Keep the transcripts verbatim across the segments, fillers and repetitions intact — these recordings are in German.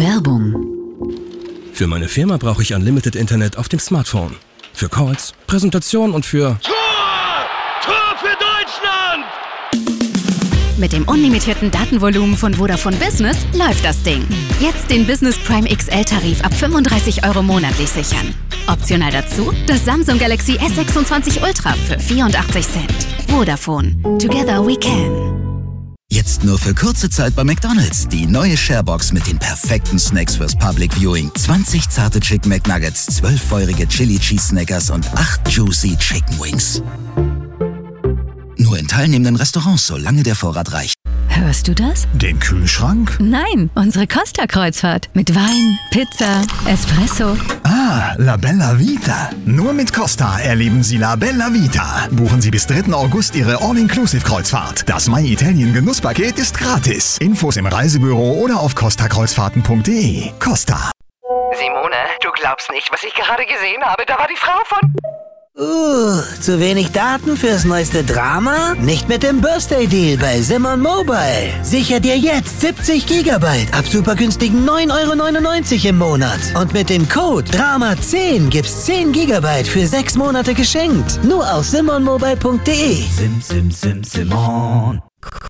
Werbung. Für meine Firma brauche ich Unlimited Internet auf dem Smartphone. Für Calls, Präsentationen und für... Tor! Tor für Deutschland! Mit dem unlimitierten Datenvolumen von Vodafone Business läuft das Ding. Jetzt den Business Prime X L-Tarif ab fünfunddreißig Euro monatlich sichern. Optional dazu das Samsung Galaxy S sechsundzwanzig Ultra für vierundachtzig Cent. Vodafone. Together we can. Jetzt nur für kurze Zeit bei McDonald's. Die neue Sharebox mit den perfekten Snacks fürs Public Viewing. zwanzig zarte Chicken McNuggets, zwölf feurige Chili Cheese Snackers und acht Juicy Chicken Wings. Nur in teilnehmenden Restaurants, solange der Vorrat reicht. Hörst du das? Den Kühlschrank? Nein, unsere Costa-Kreuzfahrt. Mit Wein, Pizza, Espresso. Ah, La Bella Vita. Nur mit Costa erleben Sie La Bella Vita. Buchen Sie bis dritten August Ihre All-Inclusive-Kreuzfahrt. Das My Italien Genusspaket ist gratis. Infos im Reisebüro oder auf costa kreuzfahrten punkt de. Costa. Simone, du glaubst nicht, was ich gerade gesehen habe. Da war die Frau von... Uh, zu wenig Daten fürs neueste Drama? Nicht mit dem Birthday Deal bei Simon Mobile. Sicher dir jetzt siebzig Gigabyte ab super günstigen neun Euro neunundneunzig im Monat. Und mit dem Code Drama zehn gibt's zehn Gigabyte für sechs Monate geschenkt. Nur auf simon mobile punkt de. Sim, sim, sim, Simon.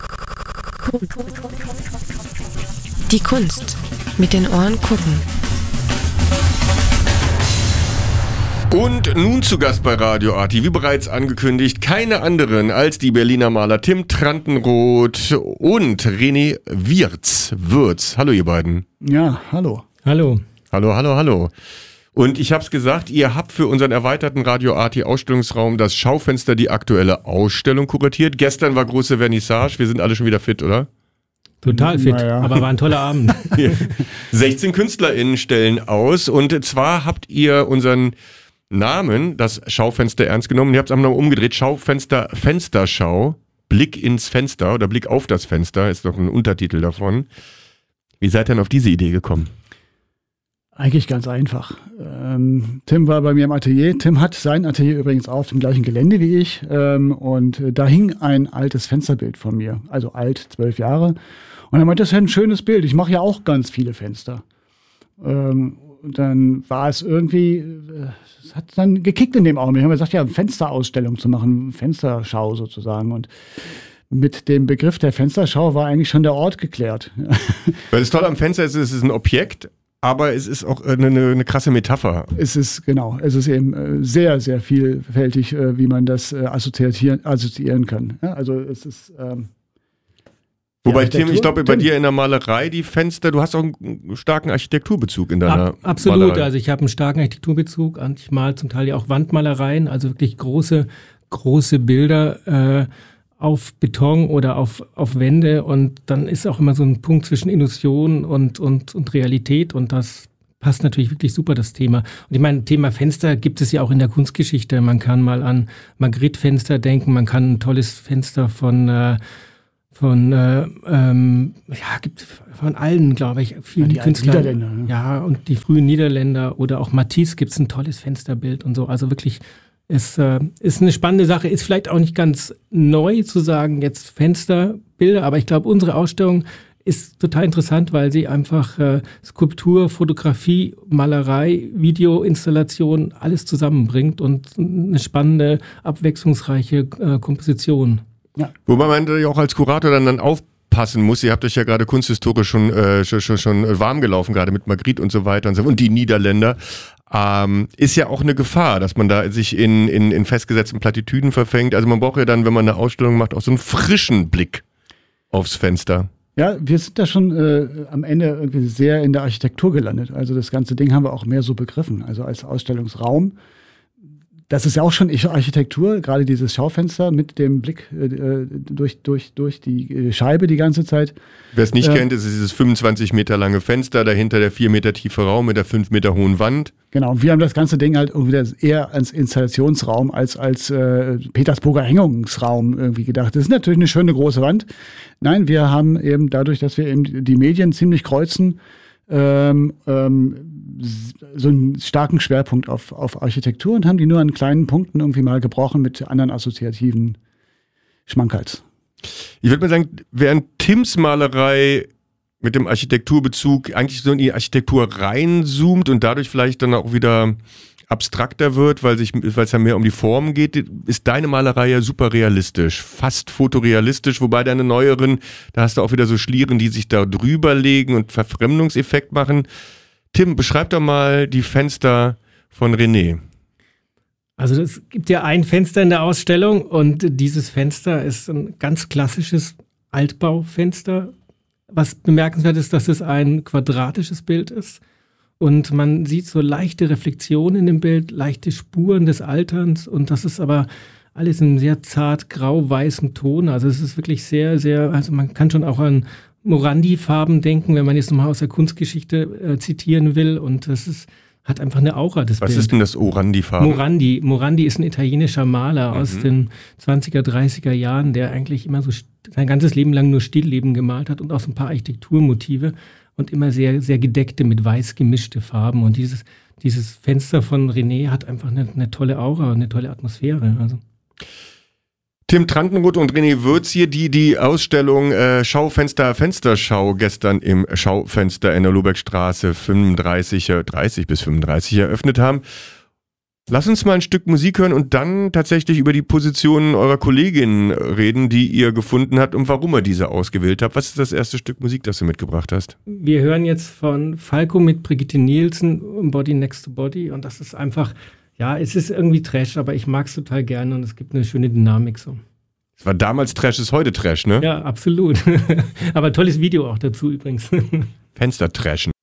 Die Kunst. Mit den Ohren gucken. Und nun zu Gast bei Radio Arti, wie bereits angekündigt, keine anderen als die Berliner Maler Tim Trantenroth und René Wirz. Wirz. Hallo ihr beiden. Ja, hallo. Hallo. Hallo, hallo, hallo. Und ich hab's gesagt, ihr habt für unseren erweiterten Radio Arti Ausstellungsraum das Schaufenster die aktuelle Ausstellung kuratiert. Gestern war große Vernissage, wir sind alle schon wieder fit, oder? Total fit, naja. Aber war ein toller Abend. sechzehn KünstlerInnen stellen aus und zwar habt ihr unseren Namen, das Schaufenster, ernst genommen. Ihr habt es einmal umgedreht. Schaufenster, Fensterschau. Blick ins Fenster oder Blick auf das Fenster ist doch ein Untertitel davon. Wie seid ihr denn auf diese Idee gekommen? Eigentlich ganz einfach. Ähm, Tim war bei mir im Atelier. Tim hat sein Atelier übrigens auch auf dem gleichen Gelände wie ich. Ähm, und äh, da hing ein altes Fensterbild von mir. Also alt, zwölf Jahre. Und er meinte, das ist ein schönes Bild. Ich mache ja auch ganz viele Fenster. Ähm, Und dann war es irgendwie, es hat dann gekickt in dem Augenblick. Wir haben gesagt, ja, Fensterausstellung zu machen, Fensterschau sozusagen. Und mit dem Begriff der Fensterschau war eigentlich schon der Ort geklärt. Weil das Tolle am Fenster ist, es ist ein Objekt, aber es ist auch eine, eine krasse Metapher. Es ist, genau, es ist eben sehr, sehr vielfältig, wie man das assoziieren, assoziieren kann. Also es ist... Ähm Wobei, Tim, ich glaube, bei dir in der Malerei, die Fenster, du hast auch einen starken Architekturbezug in deiner Ab, Absolut, Malerei. Also ich habe einen starken Architekturbezug. Ich male zum Teil ja auch Wandmalereien, also wirklich große, große Bilder äh, auf Beton oder auf, auf Wände. Und dann ist auch immer so ein Punkt zwischen Illusion und, und, und Realität. Und das passt natürlich wirklich super, das Thema. Und ich meine, Thema Fenster gibt es ja auch in der Kunstgeschichte. Man kann mal an Magritte-Fenster denken, man kann ein tolles Fenster von... Äh, Von, äh, ähm, ja, gibt von allen, glaube ich, vielen ja, Künstlern. Niederländer, ne? Ja, und die frühen Niederländer oder auch Matisse gibt es ein tolles Fensterbild und so. Also wirklich, es äh, ist eine spannende Sache. Ist vielleicht auch nicht ganz neu zu sagen, jetzt Fensterbilder, aber ich glaube, unsere Ausstellung ist total interessant, weil sie einfach äh, Skulptur, Fotografie, Malerei, Videoinstallation, alles zusammenbringt und eine spannende, abwechslungsreiche äh, Komposition. Ja. Wobei man ja auch als Kurator dann, dann aufpassen muss. Ihr habt euch ja gerade kunsthistorisch schon, äh, schon, schon, schon warm gelaufen, gerade mit Magritte und so weiter und so. Und die Niederländer. Ähm, ist ja auch eine Gefahr, dass man da sich in, in, in festgesetzten Plattitüden verfängt. Also man braucht ja dann, wenn man eine Ausstellung macht, auch so einen frischen Blick aufs Fenster. Ja, wir sind da schon äh, am Ende irgendwie sehr in der Architektur gelandet. Also das ganze Ding haben wir auch mehr so begriffen. Also als Ausstellungsraum. Das ist ja auch schon Architektur, gerade dieses Schaufenster mit dem Blick äh, durch, durch, durch die Scheibe die ganze Zeit. Wer es nicht äh, kennt, ist dieses fünfundzwanzig Meter lange Fenster, dahinter der vier Meter tiefe Raum mit der fünf Meter hohen Wand. Genau, und wir haben das ganze Ding halt irgendwie eher als Installationsraum als als äh, Petersburger Hängungsraum irgendwie gedacht. Das ist natürlich eine schöne große Wand. Nein, wir haben eben dadurch, dass wir eben die Medien ziemlich kreuzen, ähm, ähm, so einen starken Schwerpunkt auf, auf Architektur und haben die nur an kleinen Punkten irgendwie mal gebrochen mit anderen assoziativen Schmankerls. Ich würde mal sagen, während Tims Malerei mit dem Architekturbezug eigentlich so in die Architektur reinzoomt und dadurch vielleicht dann auch wieder abstrakter wird, weil sich, weil es ja mehr um die Form geht, ist deine Malerei ja super realistisch, fast fotorealistisch, wobei deine neueren, da hast du auch wieder so Schlieren, die sich da drüber legen und Verfremdungseffekt machen. Tim, beschreib doch mal die Fenster von René. Also es gibt ja ein Fenster in der Ausstellung und dieses Fenster ist ein ganz klassisches Altbaufenster. Was bemerkenswert ist, dass es ein quadratisches Bild ist. Und man sieht so leichte Reflexionen in dem Bild, leichte Spuren des Alterns. Und das ist aber alles in sehr zart grau-weißem Ton. Also es ist wirklich sehr, sehr, also man kann schon auch an Morandi-Farben denken, wenn man jetzt nochmal aus der Kunstgeschichte äh, zitieren will. Und das ist, hat einfach eine Aura, das Was Bild. Was ist denn das Morandi-Farben? Morandi. Morandi ist ein italienischer Maler mhm. aus den zwanziger, dreißiger Jahren, der eigentlich immer so sein ganzes Leben lang nur Stillleben gemalt hat und auch so ein paar Architekturmotive. Und immer sehr, sehr gedeckte, mit weiß gemischte Farben. Und dieses, dieses Fenster von René hat einfach eine, eine tolle Aura, eine tolle Atmosphäre. Also. Tim Trankenroth und René Würz hier, die die Ausstellung äh, Schaufenster, Fensterschau gestern im Schaufenster in der Lubeckstraße fünfunddreißig, dreißig bis fünfunddreißig eröffnet haben. Lass uns mal ein Stück Musik hören und dann tatsächlich über die Positionen eurer Kolleginnen reden, die ihr gefunden habt und warum ihr diese ausgewählt habt. Was ist das erste Stück Musik, das du mitgebracht hast? Wir hören jetzt von Falco mit Brigitte Nielsen, Body Next to Body. Und das ist einfach, ja, es ist irgendwie Trash, aber ich mag es total gerne und es gibt eine schöne Dynamik so. Es war damals Trash, ist heute Trash, ne? Ja, absolut. Aber tolles Video auch dazu übrigens. Fenster trashen.